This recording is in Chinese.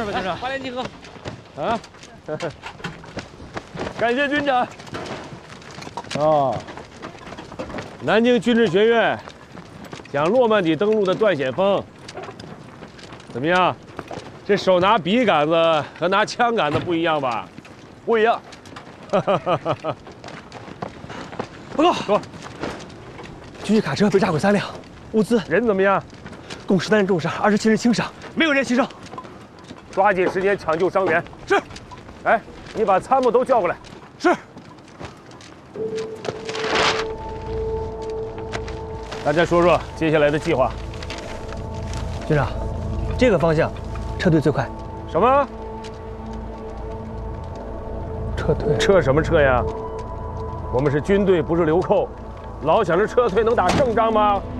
吧，军长。 八连集合。 啊，感谢军长。哦，南京军事学院讲诺曼底登陆的段显峰，怎么样？这手拿笔杆子和拿枪杆子不一样吧？ 不一样。 报告， 说， 军需卡车被炸毁3辆，物资人怎么样？ 共13人重伤，27人轻伤，没有人牺牲。 抓紧时间抢救伤员。 是。 哎，你把参谋都叫过来。 是。 大家说说接下来的计划。 军长，这个方向撤退最快。 什么？ 撤退？ 撤什么撤呀？我们是军队，不是流寇，老想着撤退能打胜仗吗？